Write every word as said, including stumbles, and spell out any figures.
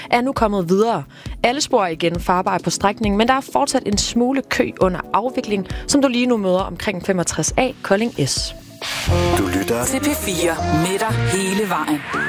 er nu kommet videre. Alle spor er igen farbare på strækningen, men der er fortsat en smule kø under afvikling, som du lige nu møder omkring femogtres A Kolding S. Du lytter til P fire med dig hele vejen.